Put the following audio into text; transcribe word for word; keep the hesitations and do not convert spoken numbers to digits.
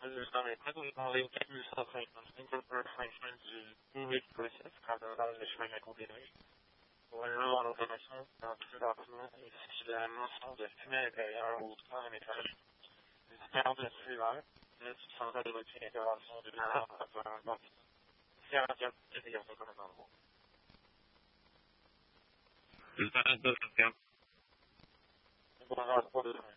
understanding quickly moving to subsequence interpretation de public process cadrant l'échelle continue. Pour une loi en opération, dans tout document, il suffit de la mention de fumée intérieure ou de un étage, des termes de cellulaire, de substances de routine d'intégration de la bâtiment. C'est un cas de dégagement comme un endroit. Le temps de faire. Bon, on va pas de